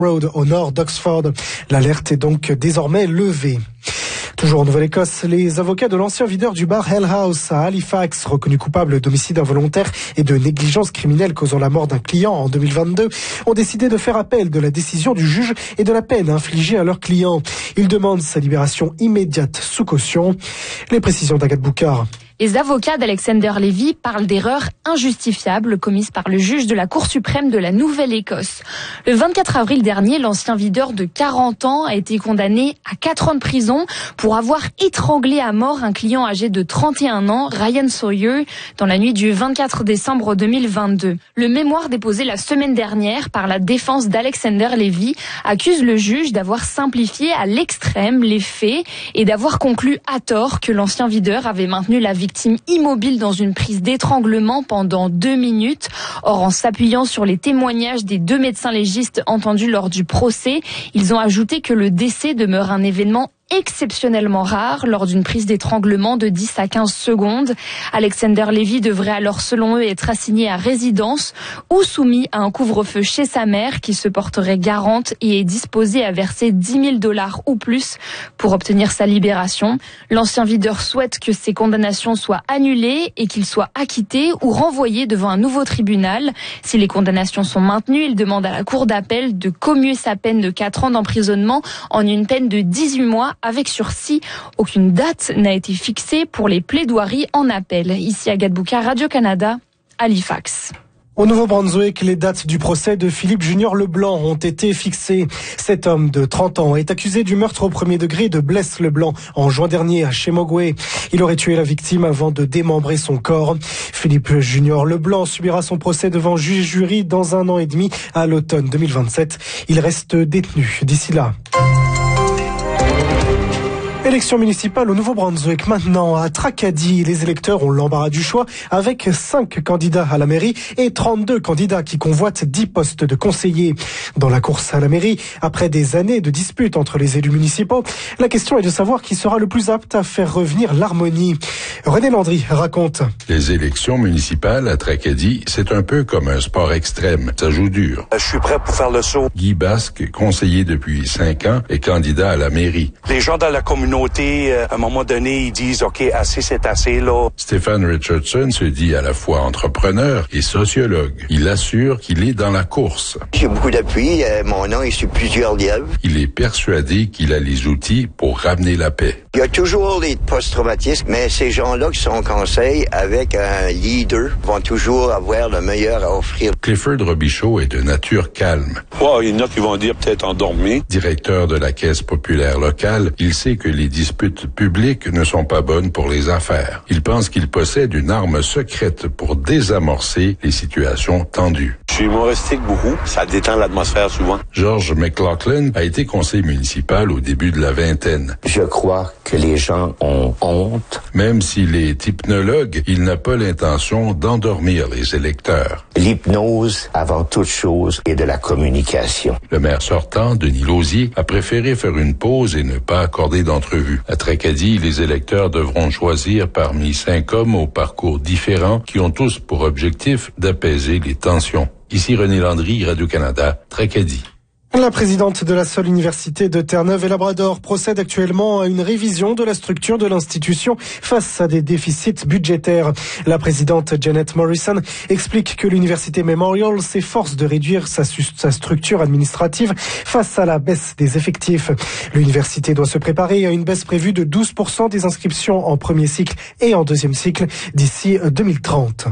Road au nord d'Oxford. L'alerte est donc désormais levée. Toujours en Nouvelle-Écosse, les avocats de l'ancien videur du bar Hell House à Halifax, reconnu coupable d'homicide involontaire et de négligence criminelle causant la mort d'un client en 2022, ont décidé de faire appel de la décision du juge et de la peine infligée à leur client. Ils demandent sa libération immédiate sous caution. Les précisions d'Agathe Boucard. Les avocats d'Alexander Levy parlent d'erreurs injustifiables commises par le juge de la Cour suprême de la Nouvelle-Écosse. Le 24 avril dernier, l'ancien videur de 40 ans a été condamné à 4 ans de prison pour avoir étranglé à mort un client âgé de 31 ans, Ryan Sawyer, dans la nuit du 24 décembre 2022. Le mémoire déposé la semaine dernière par la défense d'Alexander Levy accuse le juge d'avoir simplifié à l'extrême les faits et d'avoir conclu à tort que l'ancien videur avait maintenu la victime immobile dans une prise d'étranglement pendant 2 minutes. Or, en s'appuyant sur les témoignages des 2 médecins légistes entendus lors du procès, ils ont ajouté que le décès demeure un événement exceptionnellement rare lors d'une prise d'étranglement de 10 à 15 secondes. Alexander Levy devrait alors, selon eux, être assigné à résidence ou soumis à un couvre-feu chez sa mère qui se porterait garante et est disposée à verser $10 000 ou plus pour obtenir sa libération. L'ancien videur souhaite que ces condamnations soient annulées et qu'il soit acquitté ou renvoyé devant un nouveau tribunal. Si les condamnations sont maintenues, il demande à la Cour d'appel de commuer sa peine de 4 ans d'emprisonnement en une peine de 18 mois avec sursis. Aucune date n'a été fixée pour les plaidoiries en appel. Ici Agathe Boucard, Radio-Canada, Halifax. Au Nouveau-Brunswick, les dates du procès de Philippe Junior Leblanc ont été fixées. Cet homme de 30 ans est accusé du meurtre au premier degré de Bless Leblanc en juin dernier à Chemogwe. Il aurait tué la victime avant de démembrer son corps. Philippe Junior Leblanc subira son procès devant juge et jury dans 1 an et demi à l'automne 2027. Il reste détenu d'ici là. Élection municipale au Nouveau-Brunswick. Maintenant, à Tracadie, les électeurs ont l'embarras du choix avec 5 candidats à la mairie et 32 candidats qui convoitent 10 postes de conseillers. Dans la course à la mairie, après des années de disputes entre les élus municipaux, la question est de savoir qui sera le plus apte à faire revenir l'harmonie. René Landry raconte. Les élections municipales à Tracadie, c'est un peu comme un sport extrême. Ça joue dur. Je suis prêt pour faire le saut. Guy Basque, conseiller depuis 5 ans, est candidat à la mairie. Les gens dans la communauté, à un moment donné, ils disent « OK, assez, c'est assez, là ». Stéphane Richardson se dit à la fois entrepreneur et sociologue. Il assure qu'il est dans la course. J'ai beaucoup d'appui. Mon nom est sur plusieurs lieux. Il est persuadé qu'il a les outils pour ramener la paix. Il y a toujours des post-traumatismes, mais ces gens-là qui sont en conseil avec un leader vont toujours avoir le meilleur à offrir. Clifford Robichaud est de nature calme. Il y en a qui vont dire peut-être endormi. Directeur de la Caisse populaire locale, il sait que les disputes publiques ne sont pas bonnes pour les affaires. Il pense qu'il possède une arme secrète pour désamorcer les situations tendues. Je suis humoristique beaucoup, ça détend l'atmosphère souvent. George McLaughlin a été conseiller municipal au début de la vingtaine. Je crois que les gens ont honte. Même s'il est hypnologue, il n'a pas l'intention d'endormir les électeurs. L'hypnose, avant toute chose, est de la communication. Le maire sortant, Denis Lausier, a préféré faire une pause et ne pas accorder d'entrevue. À Tracadie, les électeurs devront choisir parmi 5 hommes au parcours différents qui ont tous pour objectif d'apaiser les tensions. Ici René Landry, Radio-Canada, Tracadie. La présidente de la seule université de Terre-Neuve-et-Labrador procède actuellement à une révision de la structure de l'institution face à des déficits budgétaires. La présidente Janet Morrison explique que l'université Memorial s'efforce de réduire sa structure administrative face à la baisse des effectifs. L'université doit se préparer à une baisse prévue de 12% des inscriptions en premier cycle et en deuxième cycle d'ici 2030.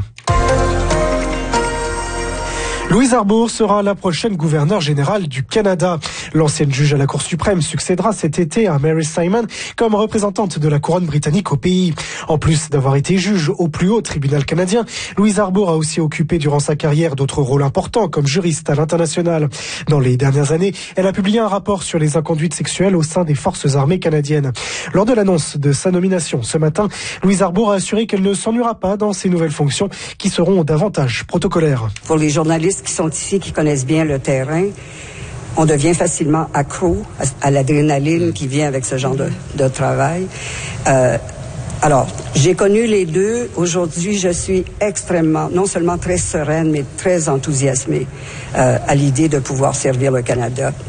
Louise Arbour sera la prochaine gouverneure générale du Canada. L'ancienne juge à la Cour suprême succédera cet été à Mary Simon comme représentante de la couronne britannique au pays. En plus d'avoir été juge au plus haut tribunal canadien, Louise Arbour a aussi occupé durant sa carrière d'autres rôles importants comme juriste à l'international. Dans les dernières années, elle a publié un rapport sur les inconduites sexuelles au sein des forces armées canadiennes. Lors de l'annonce de sa nomination ce matin, Louise Arbour a assuré qu'elle ne s'ennuiera pas dans ses nouvelles fonctions qui seront davantage protocolaires. Pour les journalistes qui sont ici, qui connaissent bien le terrain, on devient facilement accro à l'adrénaline qui vient avec ce genre de travail. Alors, j'ai connu les deux. Aujourd'hui, je suis extrêmement, non seulement très sereine, mais très enthousiasmée à l'idée de pouvoir servir le Canada.